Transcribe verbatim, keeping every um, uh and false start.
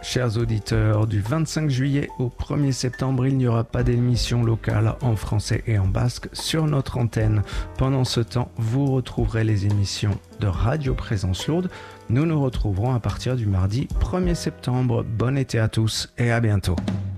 chers auditeurs. Du vingt-cinq juillet au premier septembre, il n'y aura pas d'émission locale en français et en basque sur notre antenne. Pendant ce temps, vous retrouverez les émissions de Radio Présence Lourde. Nous nous retrouverons à partir du mardi premier septembre. Bon été à tous et à bientôt.